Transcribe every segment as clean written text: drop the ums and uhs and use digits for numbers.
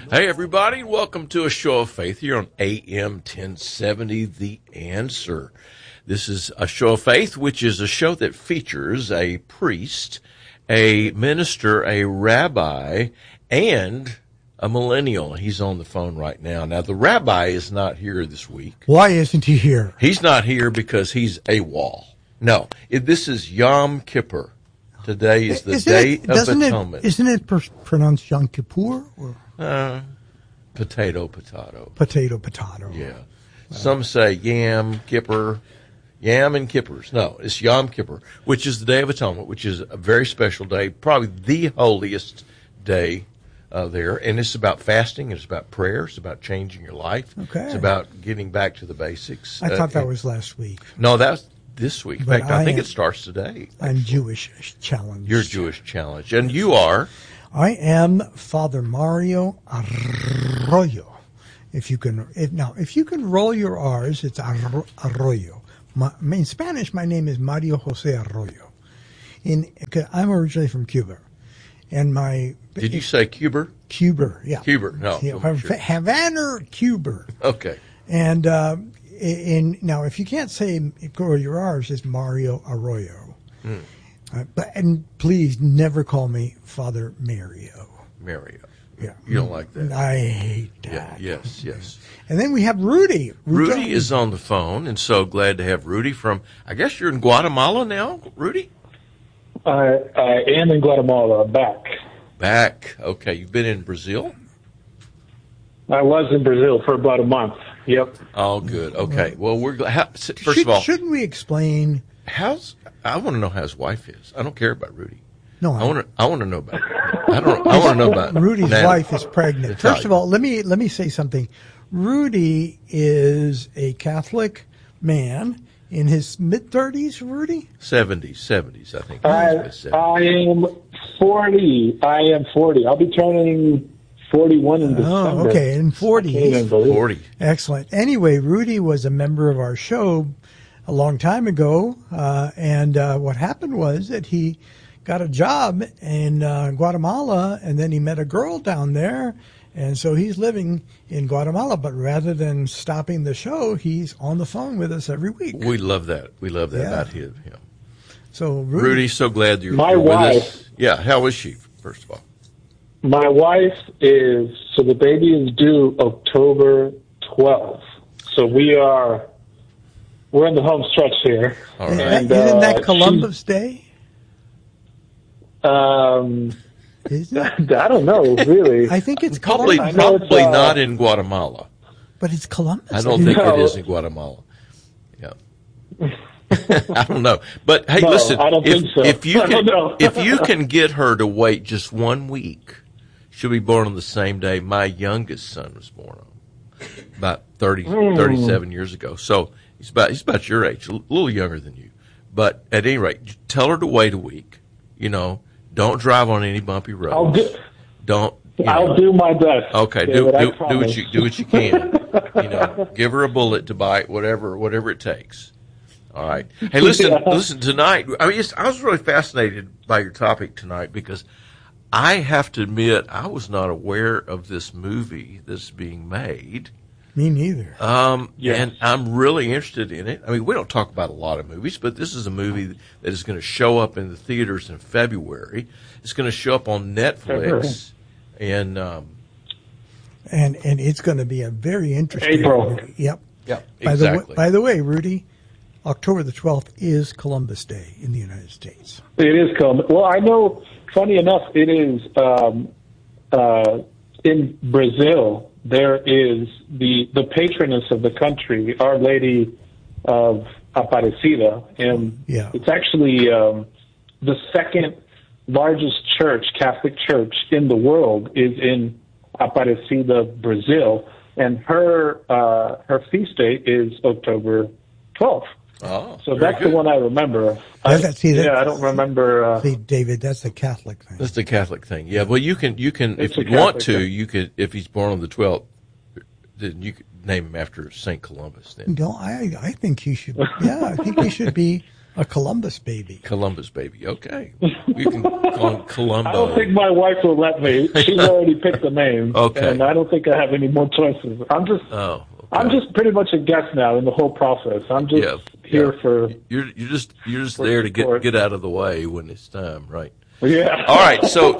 Hey, everybody. Welcome to A Show of Faith here on AM 1070, The Answer. This is A Show of Faith, which is a show that features a priest, a minister, a rabbi, and a millennial. He's on the phone right now. Now, the rabbi is not here this week. Why isn't he here? He's not here because he's AWOL. No, this is Yom Kippur. Today is the Day of Atonement. Isn't it pronounced Yom Kippur? Or? Potato. Potato. Yeah. Some say yam, kipper, yam and kippers. No, it's Yom Kippur, which is the Day of Atonement, which is a very special day, probably the holiest day there. And it's about fasting. It's about prayer. It's about changing your life. Okay. It's about getting back to the basics. I thought that was last week. No, that's this week. In fact, I think it starts today. I'm Jewish challenged. You're Jewish challenged. And you are? I am Father Mario Arroyo. If you can roll your R's, it's Arroyo. In Spanish, my name is Mario Jose Arroyo. I'm originally from Cuba, and Did you say Cuba? Cuba, yeah. Cuba, no. Yeah, Havana, Cuba. Okay. And now, if you can't say roll your R's, it's Mario Arroyo. Mm. And please never call me Father Mario. Mario. Yeah. You don't like that. I hate that. Yeah, yes. And then we have Rudy. Rudy is on the phone, and so glad to have Rudy from, I guess you're in Guatemala now, Rudy? I am in Guatemala, Back. Okay. You've been in Brazil? I was in Brazil for about a month. Yep. Oh, good. Okay. Well, we're glad. First of all, shouldn't we explain? I want to know how his wife is. I don't care about Rudy. No, I want to know about. I want to know about Rudy's wife is pregnant. First of all, let me say something. Rudy is a Catholic man in his mid-30s. Rudy, 70s, I think. I am 40. I'll be turning 41 in December. Oh, okay, in 40. 40. Excellent. Anyway, Rudy was a member of our show a long time ago, and what happened was that he got a job in Guatemala, and then he met a girl down there, and so he's living in Guatemala. But rather than stopping the show, he's on the phone with us every week. We love that. About him. So, Rudy, so glad you're with us. Yeah, how is she, first of all? My wife so the baby is due October 12th. So we're in the home stretch here. All right. Isn't that Columbus Day? Isn't it? I don't know, really. I think it's probably not in Guatemala. But it's Columbus. I don't think it is in Guatemala. Yeah. I don't know. But hey, listen, I don't think so. if you can get her to wait just 1 week, she'll be born on the same day my youngest son was born on, about 37 years ago. So he's about your age, a little younger than you. But at any rate, tell her to wait a week. Don't drive on any bumpy roads. I'll do my best. Okay, do what you can. Give her a bullet to bite, whatever it takes. All right. Hey, listen tonight. I was really fascinated by your topic tonight because I have to admit I was not aware of this movie that's being made. Me neither. Yes. And I'm really interested in it. I mean, we don't talk about a lot of movies, but this is a movie that is going to show up in the theaters in February. It's going to show up on Netflix, and it's going to be a very interesting April. movie. Yep. Exactly. By the way, Rudy, October the 12th is Columbus Day in the United States. It is Columbus. Well, I know. Funny enough, it is in Brazil. There is the patroness of the country, Our Lady of Aparecida, and it's actually the second largest Catholic church in the world is in Aparecida, Brazil, and her feast day is October 12th. Oh, so that's good. The one I remember. I don't remember. See, David, that's the Catholic thing. That's the Catholic thing. Yeah, well, you can if you want to, you could, if he's born on the 12th, then you could name him after St. Columbus. Then. No, I think he should. Yeah, I think he should be A Columbus baby. Columbus baby. Okay. You can call him Columbo. I don't think my wife will let me. She's already picked the name. Okay. And I don't think I have any more choices. I'm just pretty much a guest now in the whole process. I'm just here for. You're just there to get out of the way when it's time, right? Yeah. All right. So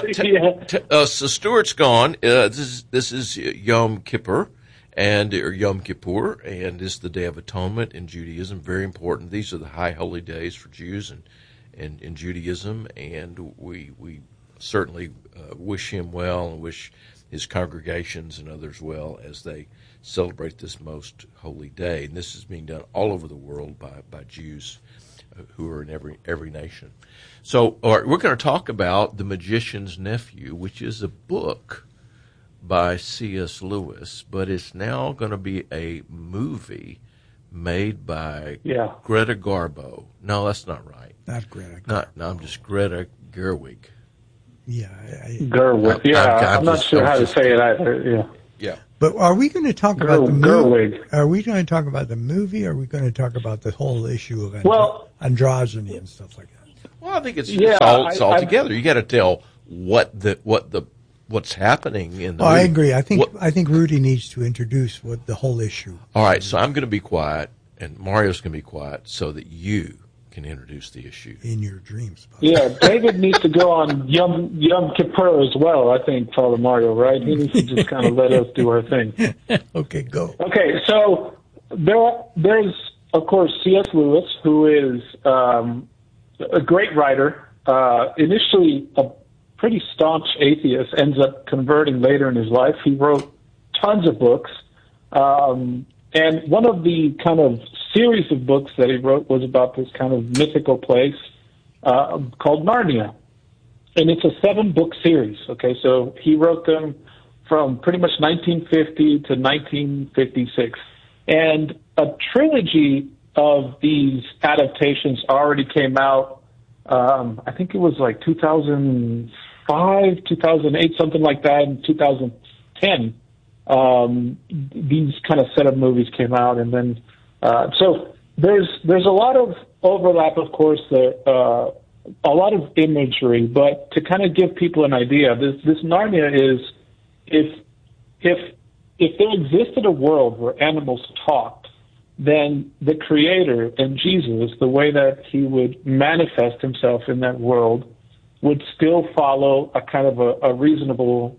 Stuart's gone. This is Yom Kippur. Or Yom Kippur, and is the Day of Atonement in Judaism. Very important. These are the high holy days for Jews and in Judaism, and we certainly wish him well and wish his congregations and others well as they celebrate this most holy day. And this is being done all over the world by Jews who are in every nation. So, all right, we're going to talk about The Magician's Nephew, which is a book by C.S. Lewis, but it's now going to be a movie made by Greta Garbo. No, that's not right. Not Greta. I'm just Greta Gerwig. Yeah. Gerwig. I'm not sure how to say it either. Yeah. But are we going to talk about the movie? Are we going to talk about the movie, or are we going to talk about the whole issue of androgyny and stuff like that? Well, I think it's all together. You got to tell what's happening in the movie. I agree. I think Rudy needs to introduce the whole issue. All right, so I'm going to be quiet, and Mario's going to be quiet, so that you can introduce the issue in your dreams. Yeah, David needs to go on Yom Kippur as well. I think, Father Mario, right? He needs to just kind of let us do our thing. Okay, go. Okay, so there's of course C.S. Lewis, who is a great writer. Initially a pretty staunch atheist, ends up converting later in his life. He wrote tons of books. And one of the kind of series of books that he wrote was about this kind of mythical place called Narnia. And it's a 7-book series, okay? So he wrote them from pretty much 1950 to 1956. And a trilogy of these adaptations already came out. I think it was like 2005, 2008, something like that. In 2010, these kind of set of movies came out, and then so there's a lot of overlap, of course. A lot of imagery, but to kind of give people an idea, this Narnia is if there existed a world where animals talked, then the Creator and Jesus, the way that he would manifest himself in that world, would still follow a kind of a reasonable,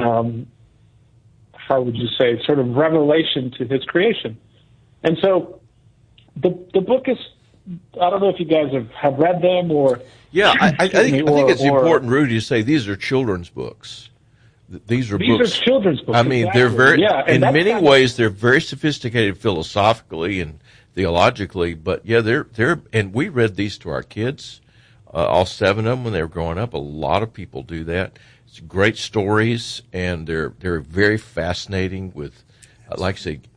how would you say, sort of revelation to his creation. And so the book is, I don't know if you guys have read them or... Yeah, I think it's important, Rudy, to say these are children's books. These are children's books. I mean, exactly. They're very, in many ways, they're very sophisticated philosophically and theologically. But yeah, they're, and we read these to our kids, all 7 of them when they were growing up. A lot of people do that. It's great stories, and they're very fascinating with, like I say,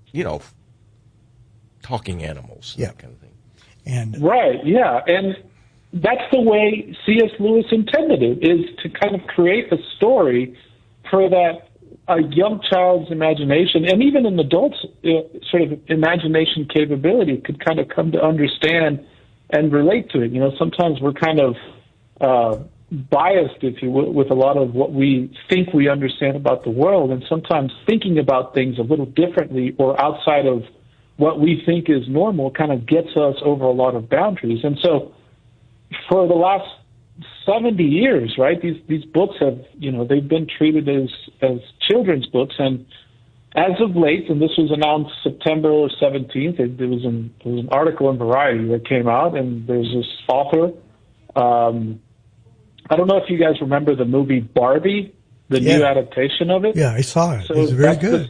talking animals, that kind of thing. And right, yeah, and that's the way C.S. Lewis intended it, is to kind of create a story for that a young child's imagination, and even an adult's sort of imagination capability could kind of come to understand and relate to it. Sometimes we're kind of biased, if you will, with a lot of what we think we understand about the world, and sometimes thinking about things a little differently or outside of what we think is normal kind of gets us over a lot of boundaries. And so for the last 70 years, right, these books have, they've been treated as children's books. And as of late, and this was announced September 17th, there was an article in Variety that came out, and there's this author. I don't know if you guys remember the movie Barbie, the new adaptation of it. Yeah, I saw it. So it was very good.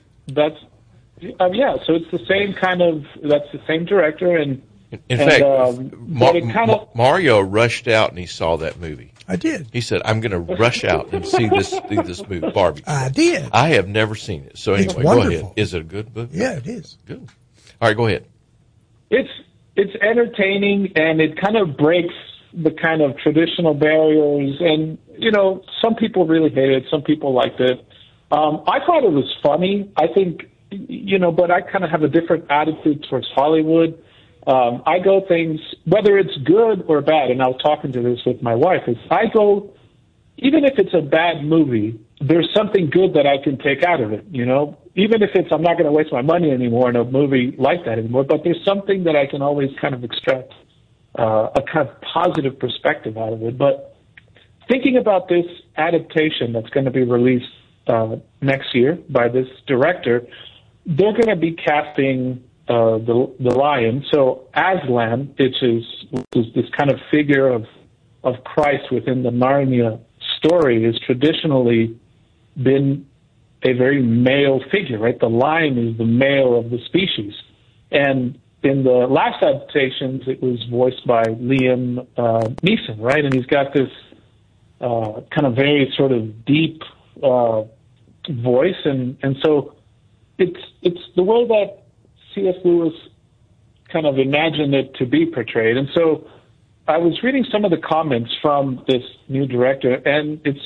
So it's the same that's the same director, and in fact, Mario rushed out and he saw that movie. I did. He said, "I'm going to rush out and see this movie, Barbie." I did. I have never seen it. So anyway, go ahead. Is it a good book? Yeah, it is. Good. All right, go ahead. It's entertaining, and it kind of breaks the kind of traditional barriers. And some people really hated it. Some people liked it. I thought it was funny. I think, but I kind of have a different attitude towards Hollywood. I go things, whether it's good or bad, and I was talking to this with my wife, is I go, even if it's a bad movie, there's something good that I can take out of it, you know? Even if I'm not going to waste my money anymore in a movie like that anymore, but there's something that I can always kind of extract a kind of positive perspective out of it. But thinking about this adaptation that's going to be released next year by this director, they're going to be casting the lion. So Aslan, which is this kind of figure of Christ within the Narnia story, has traditionally been a very male figure, right? The lion is the male of the species. And in the last adaptations, it was voiced by Liam Neeson, right? And he's got this kind of very sort of deep voice. And so it's the way that C.S. Lewis kind of imagined it to be portrayed. And so I was reading some of the comments from this new director, and it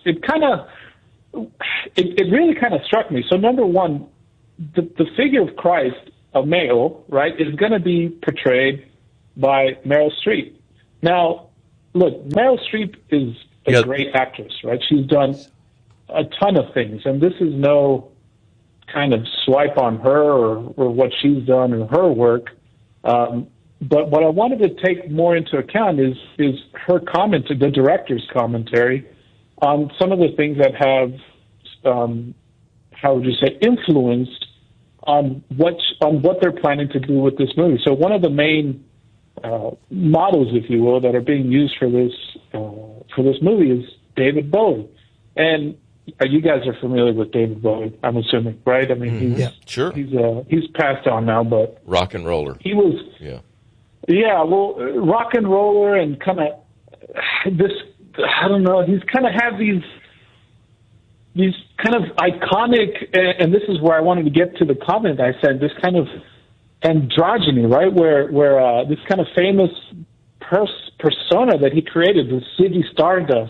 really kind of struck me. So number one, the figure of Christ, a male, right, is going to be portrayed by Meryl Streep. Now, look, Meryl Streep is a great actress, right? She's done a ton of things, and this is no kind of swipe on her or what she's done in her work. But what I wanted to take more into account is her comment, the director's commentary on some of the things that have, how would you say, influenced on what they're planning to do with this movie. So one of the main models, if you will, that are being used for this movie is David Bowie. And you guys are familiar with David Bowie, I'm assuming, right? I mean, sure. He's passed on now, but rock and roller. He was, well, rock and roller, and kind of this. I don't know. He's kind of had these kind of iconic, and this is where I wanted to get to the comment I said. This kind of androgyny, right? Where this kind of famous persona that he created, the Ziggy Stardust.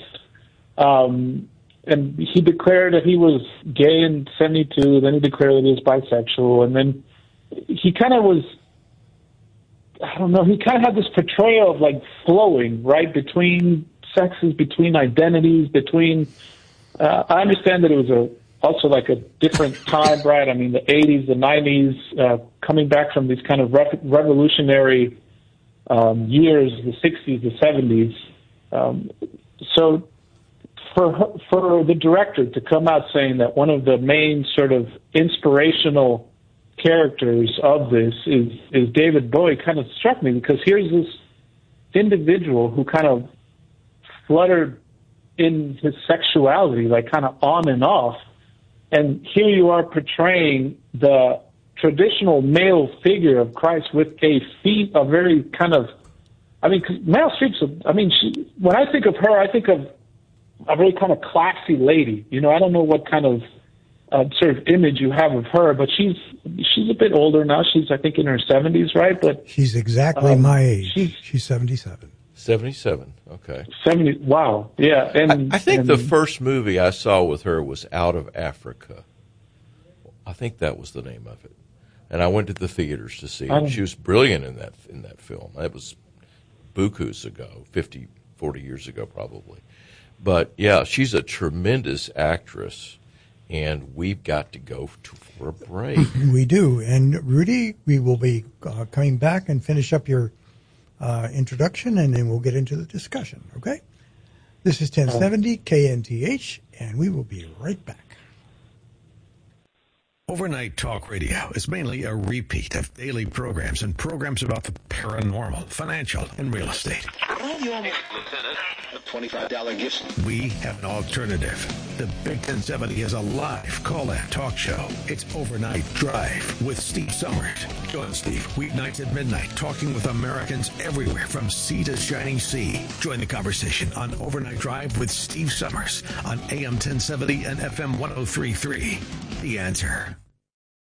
And he declared that he was gay in 1972, then he declared that he was bisexual, and then he kind of was, I don't know, he kind of had this portrayal of like flowing, right, between sexes, between identities, between, I understand that it was also like a different time, right? I mean, the 80s, the 90s, coming back from these kind of revolutionary years, the 60s, the 70s. So for the director to come out saying that one of the main sort of inspirational characters of this is David Bowie kind of struck me, because here's this individual who kind of fluttered in his sexuality, like kind of on and off, and here you are portraying the traditional male figure of Christ with a very kind of, I mean, cause Meryl Streep's, when I think of her, I think of a very kind of classy lady. You know, I don't know what kind of sort of image you have of her, but she's a bit older now. She's, I think, in her 70s, right? But she's exactly my age. She's 77. 77. Okay. 70. Wow. Yeah. And I think the first movie I saw with her was Out of Africa. I think that was the name of it, and I went to the theaters to see it. She was brilliant in that film. That was bukus ago, 40 years ago, probably. But, yeah, she's a tremendous actress, and we've got to go for a break. We do. And, Rudy, we will be coming back and finish up your introduction, and then we'll get into the discussion, okay? This is 1070 KNTH, and we will be right back. Overnight Talk Radio is mainly a repeat of daily programs and programs about the paranormal, financial, and real estate. $25 gifts. We have an alternative. The Big 1070 is a live call-in talk show. It's Overnight Drive with Steve Summers. Join Steve weeknights at midnight, talking with Americans everywhere from sea to shining sea. Join the conversation on Overnight Drive with Steve Summers on AM 1070 and FM 103.3. The Answer.